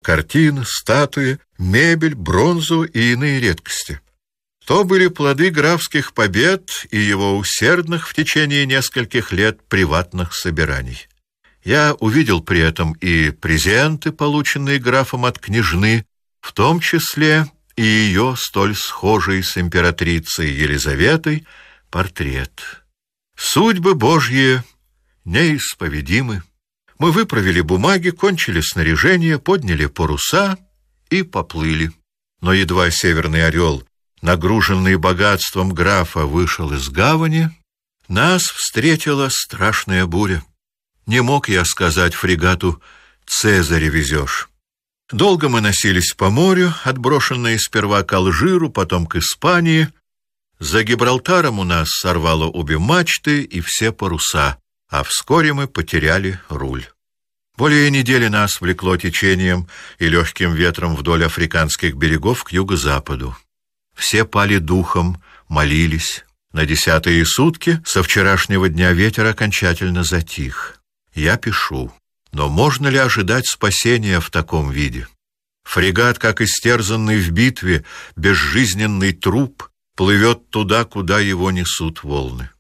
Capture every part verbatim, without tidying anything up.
картины, статуи, мебель, бронзу и иные редкости. То были плоды графских побед и его усердных в течение нескольких лет приватных собираний. Я увидел при этом и презенты, полученные графом от княжны, в том числе и ее, столь схожей с императрицей Елизаветой, портрет. Судьбы Божьи неисповедимы. Мы выправили бумаги, кончили снаряжение, подняли паруса и поплыли. Но едва Северный Орел, нагруженный богатством графа, вышел из гавани, нас встретила страшная буря. Не мог я сказать фрегату «Цезаря везешь». Долго мы носились по морю, отброшенные сперва к Алжиру, потом к Испании. За Гибралтаром у нас сорвало обе мачты и все паруса, а вскоре мы потеряли руль. Более недели нас влекло течением и легким ветром вдоль африканских берегов к юго-западу. Все пали духом, молились. На десятые сутки со вчерашнего дня ветер окончательно затих. Я пишу. Но можно ли ожидать спасения в таком виде? Фрегат, как истерзанный в битве, безжизненный труп, плывет туда, куда его несут волны.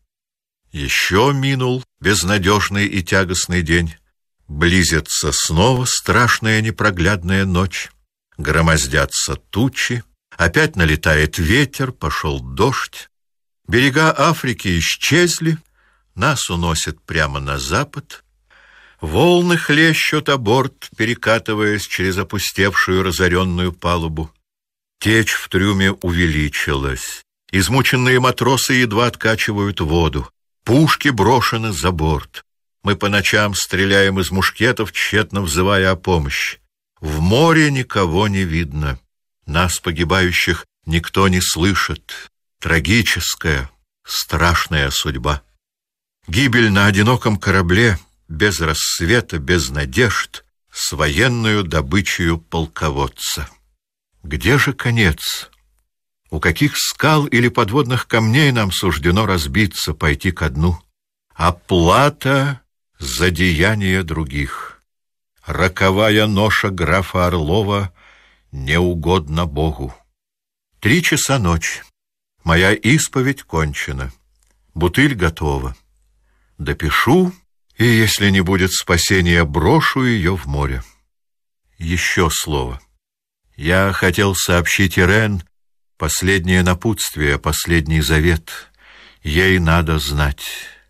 Еще минул безнадежный и тягостный день. Близится снова страшная непроглядная ночь. Громоздятся тучи, опять налетает ветер, пошел дождь. Берега Африки исчезли, нас уносят прямо на запад. Волны хлещут о борт, перекатываясь через опустевшую разоренную палубу. Течь в трюме увеличилась. Измученные матросы едва откачивают воду. Пушки брошены за борт. Мы по ночам стреляем из мушкетов, тщетно взывая о помощи. В море никого не видно. Нас, погибающих, никто не слышит. Трагическая, страшная судьба. Гибель на одиноком корабле, без рассвета, без надежд, с военную добычею полководца. Где же конец? У каких скал или подводных камней нам суждено разбиться, пойти ко дну? Оплата за деяния других. Роковая ноша графа Орлова не угодна Богу. Три часа ночи. Моя исповедь кончена. Бутыль готова. Допишу, и если не будет спасения, брошу ее в море. Еще слово. Я хотел сообщить Ирен последнее напутствие, последний завет. Ей надо знать.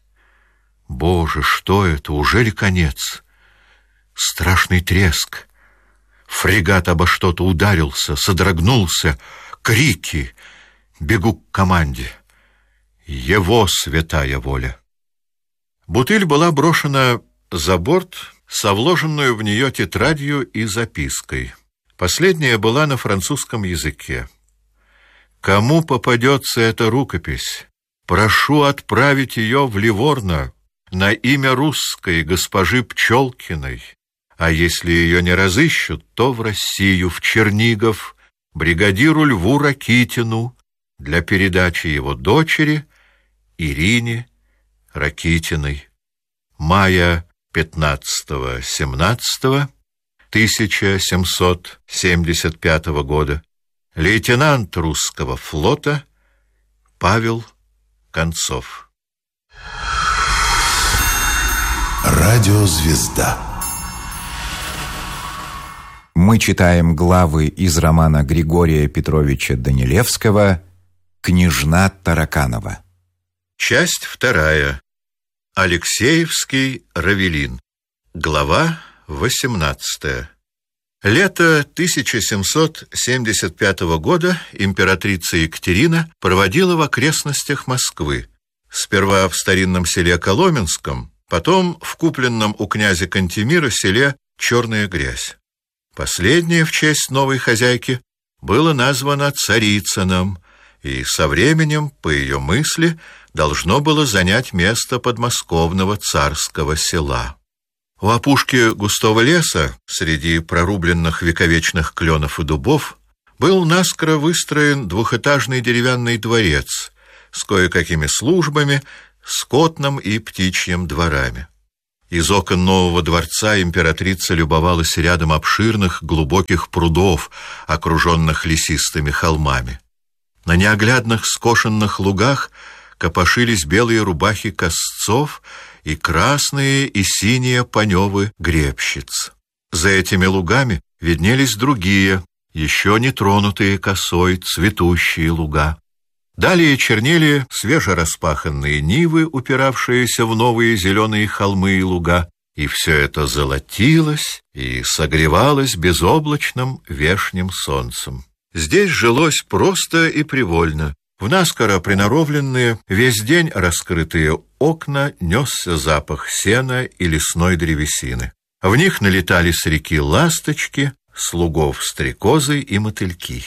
Боже, что это? Уже ли конец? Страшный треск. Фрегат обо что-то ударился, содрогнулся. Крики. Бегу к команде. Его святая воля. Бутыль была брошена за борт со вложенную в нее тетрадью и запиской. Последняя была на французском языке. «Кому попадется эта рукопись, прошу отправить ее в Ливорно на имя русской госпожи Пчелкиной, а если ее не разыщут, то в Россию, в Чернигов, бригадиру Льву Ракитину для передачи его дочери Ирине Ракитиной. Мая пятнадцатого-семнадцатого тысяча семьсот семьдесят пятого года. Лейтенант русского флота Павел Концов. Радиозвезда. Мы читаем главы из романа Григория Петровича Данилевского «Княжна Тараканова». Часть вторая. Алексеевский Равелин. Глава восемнадцатая. Лето тысяча семьсот семьдесят пятого года императрица Екатерина проводила в окрестностях Москвы. Сперва в старинном селе Коломенском, потом в купленном у князя Кантемира селе Черная Грязь. Последнее в честь новой хозяйки было названо Царицыном, и со временем, по ее мысли, должно было занять место подмосковного царского села. У опушки густого леса, среди прорубленных вековечных кленов и дубов, был наскоро выстроен двухэтажный деревянный дворец с кое-какими службами, скотным и птичьим дворами. Из окон нового дворца императрица любовалась рядом обширных глубоких прудов, окруженных лесистыми холмами. На неоглядных скошенных лугах копошились белые рубахи косцов и красные и синие паневы гребщиц. За этими лугами виднелись другие, еще не тронутые косой, цветущие луга. Далее чернели свежераспаханные нивы, упиравшиеся в новые зеленые холмы и луга, и все это золотилось и согревалось безоблачным вешним солнцем. Здесь жилось просто и привольно. В наскоро приноровленные, весь день раскрытые окна несся запах сена и лесной древесины. В них налетали с реки ласточки, с лугов стрекозы и мотыльки.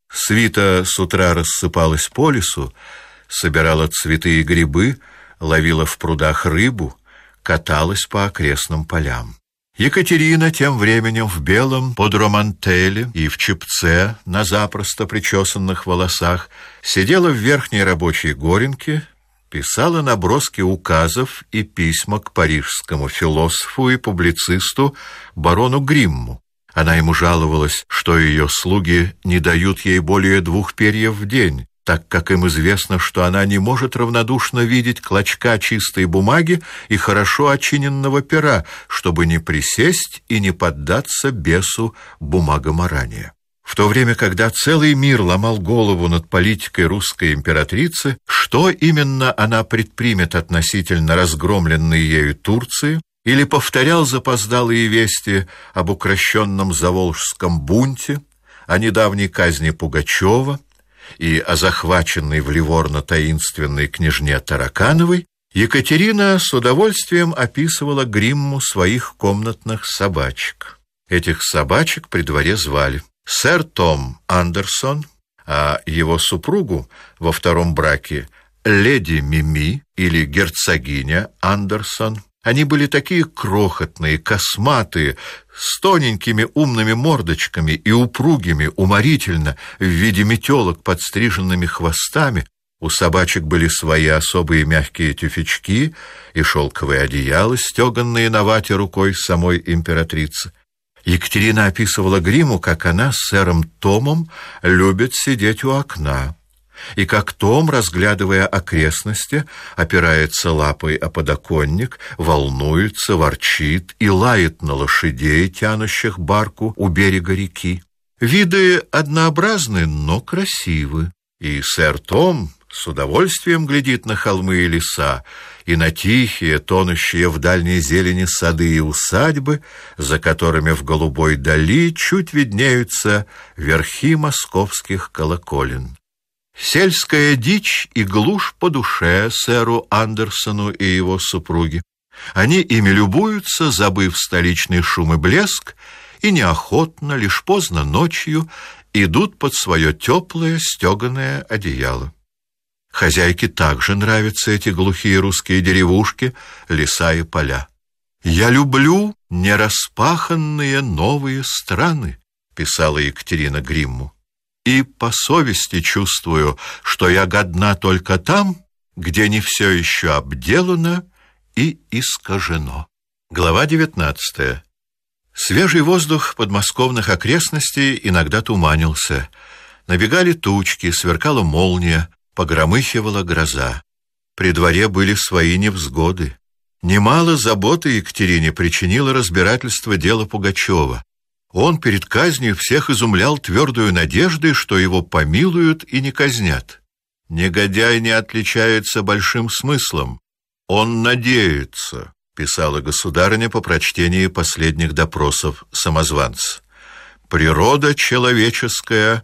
Свита с утра рассыпалась по лесу, собирала цветы и грибы, ловила в прудах рыбу, каталась по окрестным полям. Екатерина тем временем в белом подромантеле и в чепце на запросто причесанных волосах сидела в верхней рабочей горенке, писала наброски указов и письма к парижскому философу и публицисту барону Гримму. Она ему жаловалась, что ее слуги не дают ей более двух перьев в день, так как им известно, что она не может равнодушно видеть клочка чистой бумаги и хорошо очиненного пера, чтобы не присесть и не поддаться бесу бумагоморания. В то время, когда целый мир ломал голову над политикой русской императрицы, что именно она предпримет относительно разгромленной ею Турции, или повторял запоздалые вести об укрощенном заволжском бунте, о недавней казни Пугачева и о захваченной в Ливорно таинственной княжне Таракановой, Екатерина с удовольствием описывала Гримму своих комнатных собачек. Этих собачек при дворе звали сэр Том Андерсон, а его супругу во втором браке леди Мими или герцогиня Андерсон. Они были такие крохотные, косматые, с тоненькими умными мордочками и упругими, уморительно, в виде метелок подстриженными хвостами. У собачек были свои особые мягкие тюфячки и шелковые одеяла, стеганные на вате рукой самой императрицы. Екатерина описывала Гримму, как она с сэром Томом любит сидеть у окна, и как Том, разглядывая окрестности, опирается лапой о подоконник, волнуется, ворчит и лает на лошадей, тянущих барку у берега реки. Виды однообразны, но красивы, и сэр Том с удовольствием глядит на холмы и леса, и на тихие, тонущие в дальней зелени сады и усадьбы, за которыми в голубой дали чуть виднеются верхи московских колоколен. Сельская дичь и глушь по душе сэру Андерсону и его супруге. Они ими любуются, забыв столичный шум и блеск, и неохотно, лишь поздно ночью, идут под свое теплое стеганое одеяло. Хозяйке также нравятся эти глухие русские деревушки, леса и поля. «Я люблю нераспаханные новые страны», — писала Екатерина Гримму. «И по совести чувствую, что я годна только там, где не все еще обделано и искажено». Глава девятнадцатая. Свежий воздух подмосковных окрестностей иногда туманился. Набегали тучки, сверкала молния, погромыхивала гроза. При дворе были свои невзгоды. Немало заботы Екатерине причинило разбирательство дела Пугачева. Он перед казнью всех изумлял твердою надеждой, что его помилуют и не казнят. «Негодяй не отличается большим смыслом. Он надеется», — писала государыня по прочтении последних допросов самозванца. «Природа человеческая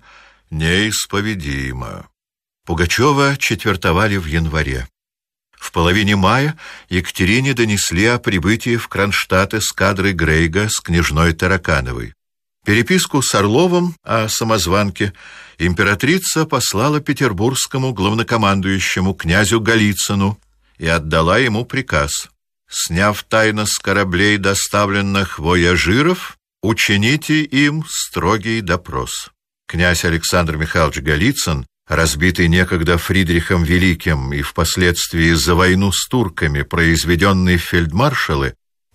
неисповедима». Пугачева четвертовали в январе. В половине мая Екатерине донесли о прибытии в Кронштадт эскадры Грейга с княжной Таракановой. Переписку с Орловым о самозванке императрица послала петербургскому главнокомандующему князю Голицыну и отдала ему приказ: сняв тайно с кораблей доставленных вояжиров, учините им строгий допрос. Князь Александр Михайлович Голицын, разбитый некогда Фридрихом Великим и впоследствии за войну с турками произведенный в фельдмаршалы,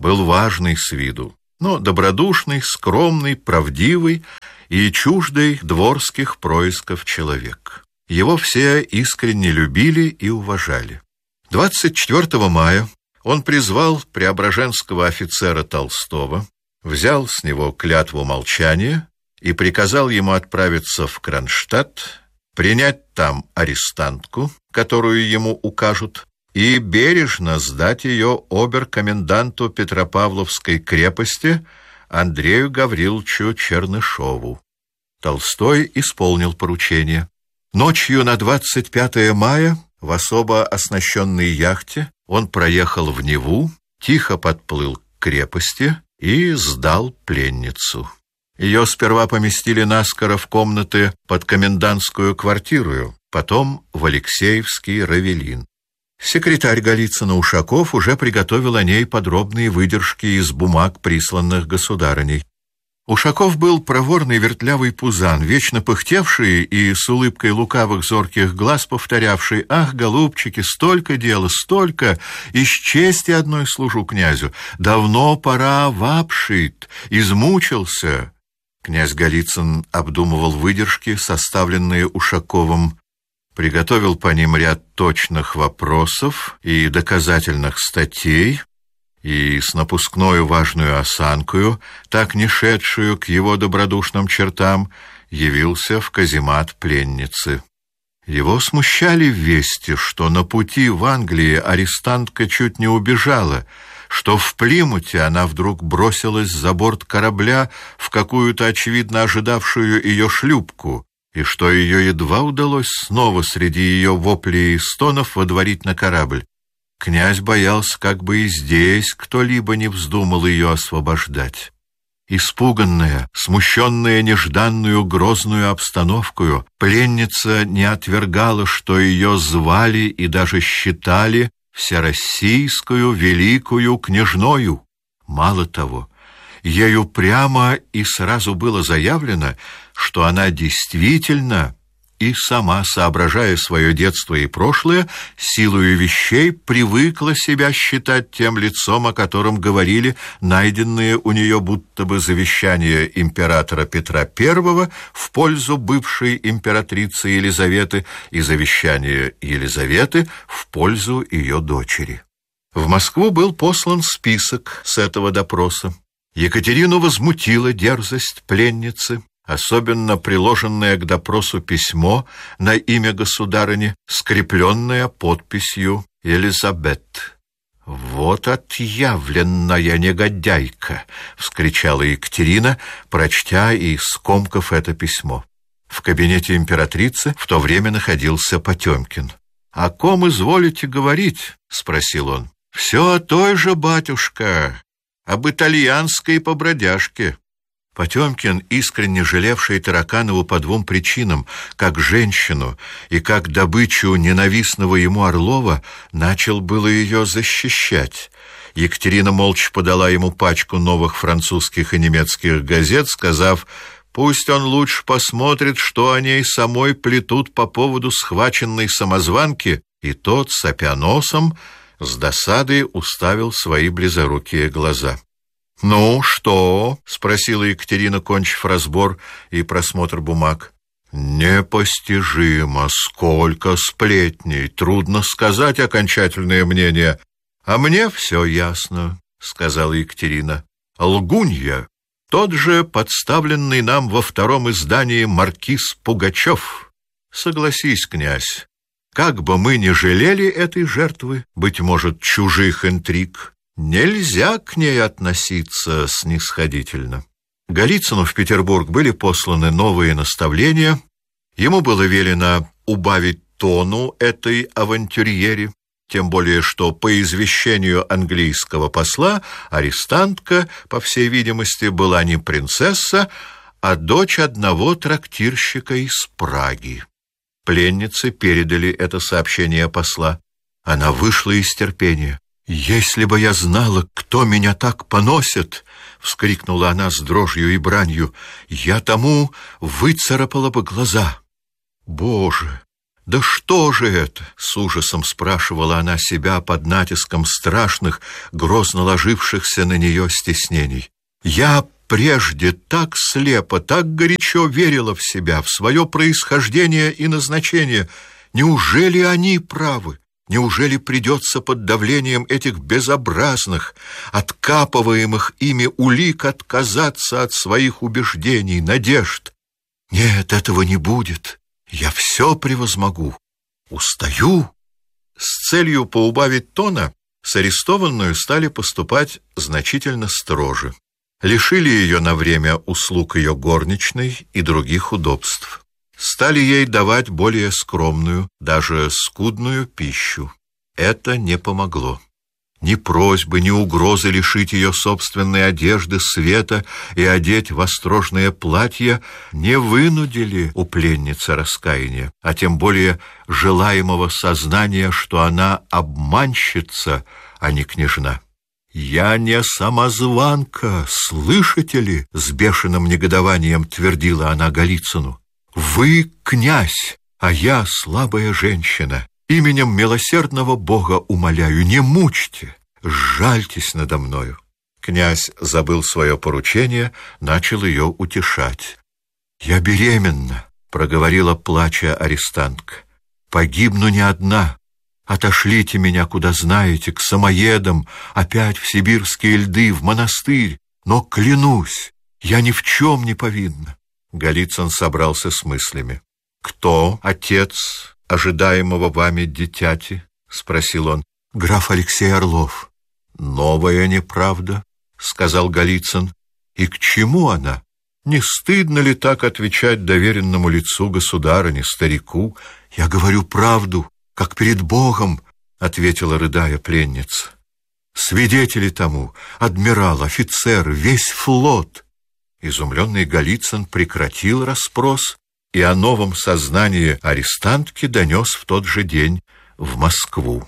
был важный с виду, но добродушный, скромный, правдивый и чуждый дворских происков человек. Его все искренне любили и уважали. двадцать четвёртого мая он призвал преображенского офицера Толстого, взял с него клятву молчания и приказал ему отправиться в Кронштадт, принять там арестантку, которую ему укажут, и бережно сдать ее обер-коменданту Петропавловской крепости Андрею Гавриловичу Чернышову. Толстой исполнил поручение. Ночью на двадцать пятое мая в особо оснащенной яхте он проехал в Неву, тихо подплыл к крепости и сдал пленницу. Ее сперва поместили наскоро в комнаты под комендантскую квартиру, потом в Алексеевский Равелин. Секретарь Голицына Ушаков уже приготовил о ней подробные выдержки из бумаг, присланных государыней. Ушаков был проворный вертлявый пузан, вечно пыхтевший и с улыбкой лукавых зорких глаз повторявший: «Ах, голубчики, столько дела, столько! Из чести одной служу князю. Давно пора в обшит, измучился». Князь Голицын обдумывал выдержки, составленные Ушаковым, приготовил по ним ряд точных вопросов и доказательных статей, и с напускною важную осанкою, так не шедшую к его добродушным чертам, явился в каземат пленницы. Его смущали вести, что на пути в Англии арестантка чуть не убежала, что в Плимуте она вдруг бросилась за борт корабля в какую-то, очевидно, ожидавшую ее шлюпку, и что ее едва удалось снова среди ее воплей и стонов водворить на корабль. Князь боялся, как бы и здесь кто-либо не вздумал ее освобождать. Испуганная, смущенная нежданную грозную обстановкою, пленница не отвергала, что ее звали и даже считали всероссийскую великую княжною. Мало того, ею прямо и сразу было заявлено, что она действительно и сама, соображая свое детство и прошлое, силою вещей привыкла себя считать тем лицом, о котором говорили найденные у нее будто бы завещания императора Петра Первого в пользу бывшей императрицы Елизаветы и завещания Елизаветы в пользу ее дочери. В Москву был послан список с этого допроса. Екатерину возмутила дерзость пленницы, особенно приложенное к допросу письмо на имя государыни, скрепленное подписью «Елизабет». «Вот отъявленная негодяйка!» — вскричала Екатерина, прочтя и скомкав это письмо. В кабинете императрицы в то время находился Потемкин. «О ком изволите говорить?» — спросил он. «Все о той же, батюшка, об итальянской побродяжке». Потемкин, искренне жалевший Тараканову по двум причинам, как женщину и как добычу ненавистного ему Орлова, начал было ее защищать. Екатерина молча подала ему пачку новых французских и немецких газет, сказав: «Пусть он лучше посмотрит, что о ней самой плетут по поводу схваченной самозванки», и тот, сопя носом, с досадой уставил свои близорукие глаза. «Ну, что?» — спросила Екатерина, кончив разбор и просмотр бумаг. «Непостижимо, сколько сплетней, трудно сказать окончательное мнение. А мне все ясно», — сказала Екатерина. «Лгунья, тот же подставленный нам во втором издании маркиз Пугачев. Согласись, князь, как бы мы ни жалели этой жертвы, быть может, чужих интриг, нельзя к ней относиться снисходительно». Голицыну в Петербург были посланы новые наставления. Ему было велено убавить тону этой авантюрьере, тем более что, по извещению английского посла, арестантка, по всей видимости, была не принцесса, а дочь одного трактирщика из Праги. Пленницы передали это сообщение посла. Она вышла из терпения. «Если бы я знала, кто меня так поносит!» — вскрикнула она с дрожью и бранью. «Я тому выцарапала бы глаза!» «Боже, «Да что же это?» — с ужасом спрашивала она себя под натиском страшных, грозно ложившихся на нее стеснений. «Я прежде так слепо, так горячо верила в себя, в свое происхождение и назначение. Неужели они правы? Неужели придется под давлением этих безобразных, откапываемых ими улик отказаться от своих убеждений, надежд? Нет, этого не будет. Я все превозмогу. Устаю». С целью поубавить тона с арестованную стали поступать значительно строже. Лишили ее на время услуг ее горничной и других удобств. Стали ей давать более скромную, даже скудную пищу. Это не помогло. Ни просьбы, ни угрозы лишить ее собственной одежды, света и одеть в острожное платье не вынудили у пленницы раскаяния, а тем более желаемого сознания, что она обманщица, а не княжна. «Я не самозванка, слышите ли?» — с бешеным негодованием твердила она Голицыну. «Вы князь, а я слабая женщина. Именем милосердного Бога умоляю, не мучьте, сжальтесь надо мною». Князь забыл свое поручение, начал ее утешать. «Я беременна», — проговорила, плача, арестантка. «Погибну не одна. Отошлите меня, куда знаете, к самоедам, опять в сибирские льды, в монастырь. Но, клянусь, я ни в чем не повинна». Голицын собрался с мыслями. «Кто отец ожидаемого вами дитяти?» — спросил он. «Граф Алексей Орлов». «Новая неправда», — сказал Голицын. «И к чему она? Не стыдно ли так отвечать доверенному лицу государыне, старику?» «Я говорю правду, как перед Богом», — ответила, рыдая, пленница. «Свидетели тому — адмирал, офицер, весь флот». Изумленный Голицын прекратил расспрос и о новом сознании арестантки донес в тот же день в Москву.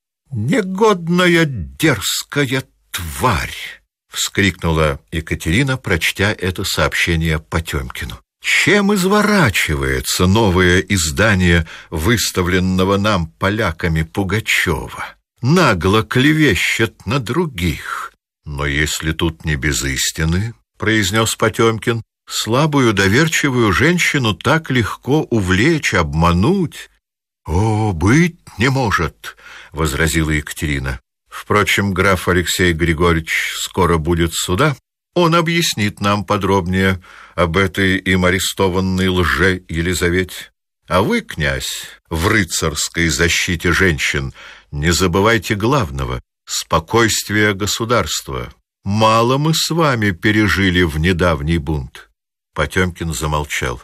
«Негодная дерзкая тварь!» — вскрикнула Екатерина, прочтя это сообщение Потемкину. «Чем изворачивается новое издание выставленного нам поляками Пугачева? Нагло клевещет на других. Но если тут не без истины, — произнес Потемкин, — слабую доверчивую женщину так легко увлечь, обмануть». «О, быть не может», — возразила Екатерина. «Впрочем, граф Алексей Григорьевич скоро будет сюда. Он объяснит нам подробнее об этой им арестованной лже Елизавете. А вы, князь, в рыцарской защите женщин не забывайте главного — спокойствия государства. Мало мы с вами пережили в недавний бунт». Потемкин замолчал.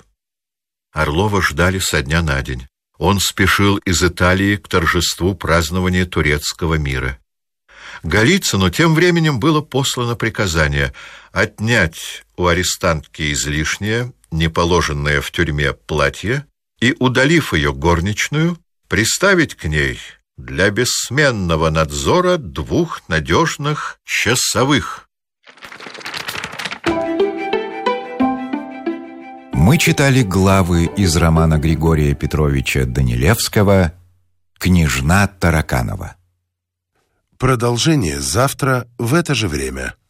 Орлова ждали со дня на день. Он спешил из Италии к торжеству празднования турецкого мира. Голицыну тем временем было послано приказание отнять у арестантки излишнее, неположенное в тюрьме платье, и, удалив ее горничную, приставить к ней для бессменного надзора двух надежных часовых. Мы читали главы из романа Григория Петровича Данилевского «Княжна Тараканова». Продолжение завтра в это же время.